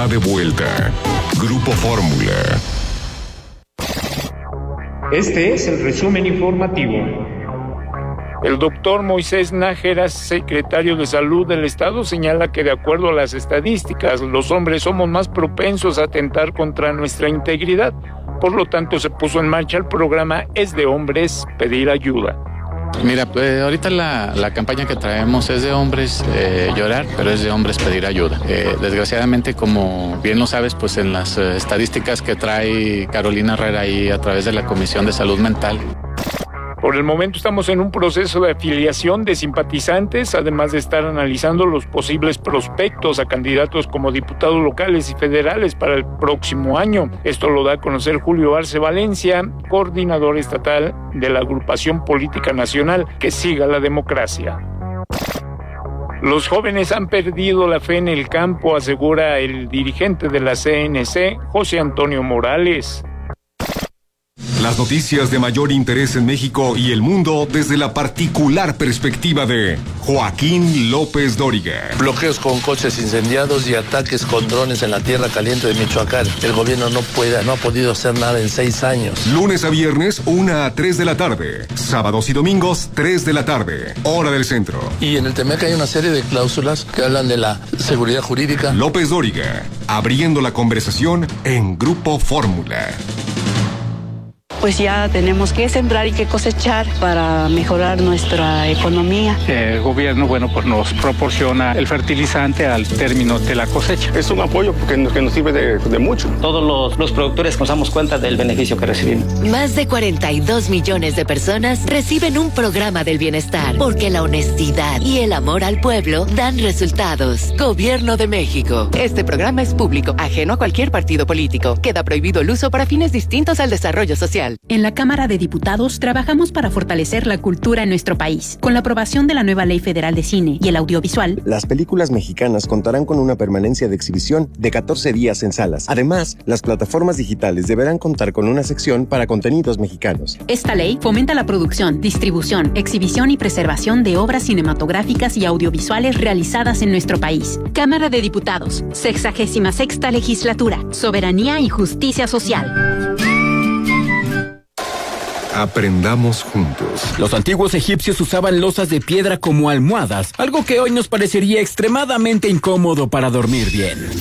está de vuelta. Grupo Fórmula. Este es el resumen informativo. El doctor Moisés Nájera, secretario de Salud del Estado, señala que de acuerdo a las estadísticas, los hombres somos más propensos a atentar contra nuestra integridad. Por lo tanto, se puso en marcha el programa Es de Hombres Pedir Ayuda. Mira, ahorita la campaña que traemos es de hombres llorar, pero es de hombres pedir ayuda. Desgraciadamente, como bien lo sabes, pues en las estadísticas que trae Carolina Herrera ahí a través de la Comisión de Salud Mental. Por el momento estamos en un proceso de afiliación de simpatizantes, además de estar analizando los posibles prospectos a candidatos como diputados locales y federales para el próximo año. Esto lo da a conocer Julio Arce Valencia, coordinador estatal de la Agrupación Política Nacional Que Siga la Democracia. Los jóvenes han perdido la fe en el campo, asegura el dirigente de la CNC, José Antonio Morales. Las noticias de mayor interés en México y el mundo desde la particular perspectiva de Joaquín López Dóriga. Bloqueos con coches incendiados y ataques con drones en la tierra caliente de Michoacán. El gobierno no ha podido hacer nada en 6 años. Lunes a viernes, 1 a 3 de la tarde. Sábados y domingos, 3 de la tarde. Hora del centro. Y en el TEMEC hay una serie de cláusulas que hablan de la seguridad jurídica. López Dóriga, abriendo la conversación en Grupo Fórmula. Pues ya tenemos que sembrar y que cosechar para mejorar nuestra economía. El gobierno, pues nos proporciona el fertilizante al término de la cosecha. Es un apoyo que nos sirve de mucho. Todos los productores nos damos cuenta del beneficio que recibimos. Más de 42 millones de personas reciben un programa del bienestar, porque la honestidad y el amor al pueblo dan resultados. Gobierno de México. Este programa es público, ajeno a cualquier partido político. Queda prohibido el uso para fines distintos al desarrollo social. En la Cámara de Diputados trabajamos para fortalecer la cultura en nuestro país. Con la aprobación de la nueva Ley Federal de Cine y el Audiovisual, las películas mexicanas contarán con una permanencia de exhibición de 14 días en salas. Además, las plataformas digitales deberán contar con una sección para contenidos mexicanos. Esta ley fomenta la producción, distribución, exhibición y preservación de obras cinematográficas y audiovisuales realizadas en nuestro país. Cámara de Diputados, 66ª Legislatura, Soberanía y Justicia Social. Aprendamos juntos. Los antiguos egipcios usaban losas de piedra como almohadas, algo que hoy nos parecería extremadamente incómodo para dormir bien.